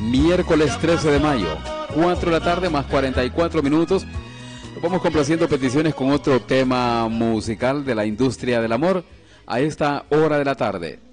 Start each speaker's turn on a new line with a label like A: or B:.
A: Miércoles 13 de mayo, 4 de la tarde más 44 minutos. Nos vamos complaciendo peticiones con otro tema musical de la industria del amor a esta hora de la tarde.